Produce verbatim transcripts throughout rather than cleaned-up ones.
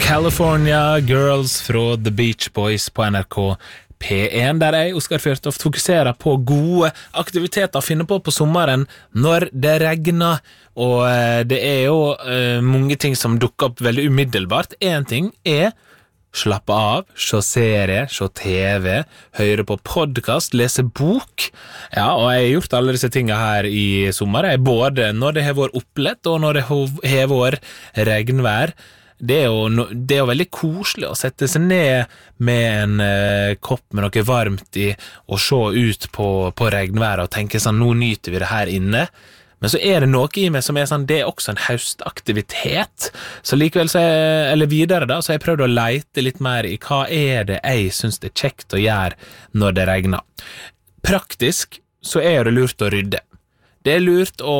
California Girls fra The Beach Boys på N R K P én, der jeg, Oskar Fjørtoft, fokuserer på gode aktiviteter å finne på på sommeren når det regner, og eh, det er jo eh, mange ting som dukker opp veldig umiddelbart. En ting er slappe av, se serie, se T V, høre på podcast, lese bok. Ja, og jeg har gjort alle disse tingene her i sommer, jeg, både når det har vært opplett og når det har vært regnvær. Det er, jo, det er jo veldig koselig å sette seg ned med en eh, kopp med noe varmt i og se ut på, på regnværet og tenke sånn, nå nyter vi det her inne. Men så er det noe i meg som er sånn, det er også en høstaktivitet. Så likevel, så er, eller videre da, så har jeg prøvd å leite litt mer i hva er det jeg synes det er kjekt å gjøre når det regner. Praktisk så er det lurt å rydde. Det er lurt å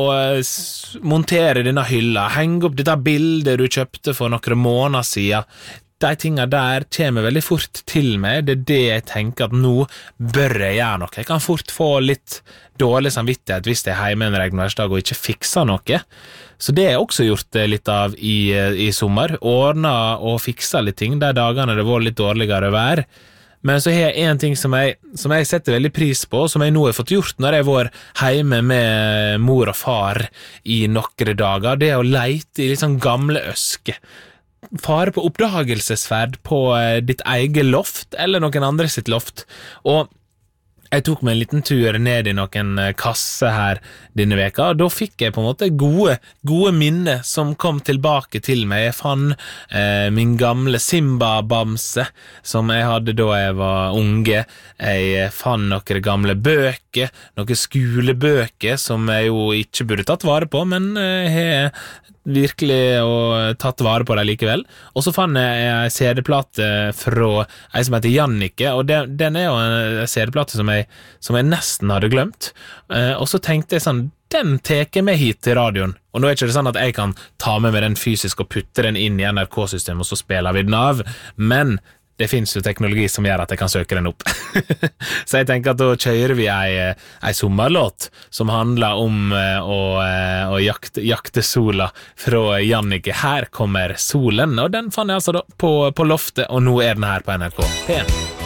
montere denne hylla, henge opp dette bildet du kjøpte for noen måneder siden. De tingene der kommer veldig fort til meg. Det er det jeg tenker at nå bør jeg gjøre noe. Jeg kan fort få litt dårlig samvittighet hvis jeg er hjemme en regnværsdag og ikke fikser noe. Så det har jeg også gjort litt av i, i sommer. Ordnet og fikset litt ting de dagene det var litt dårligere vær. Men så har jeg en ting som jeg, som jeg setter veldig pris på, som jeg nå har fått gjort når jeg var hjemme med mor og far i noen dager, det er å leite i litt sånn gamle øske. Fare på oppdagelsesferd på ditt eget loft, eller noen andre sitt loft. Og jeg tok meg en liten tur ned i noen kasse her denne veka, og da fikk jeg på en måte gode, gode minner som kom tilbake til meg. Jeg fant eh, min gamle Simba-bamse, som jeg hadde da jeg var unge. Jeg fant noen gamle bøker, noen skolebøker, som jeg jo ikke burde tatt vare på, men jeg har virkelig og tatt vare på det likevel. Og så fant jeg en C D-plate fra en som heter Jannike, og den, den er jo en C D-plate som jeg, som jeg nesten hadde glemt. Eh, og så tenkte jeg sånn, den teker meg hit til radioen. Og nå er det ikke sånn at jeg kan ta med meg den fysisk og putte den inn i N R K-systemet, og så spiller vi den av. Men det finnes jo teknologi som gjør at jeg kan søke den opp. Så jeg tenker at da kjører vi ei, ei sommerlåt som handler om å, å jakte, jakte sola fra Jannike. Her kommer solen, og den fant jeg altså da på, på loftet, og nå er den her på N R K P én.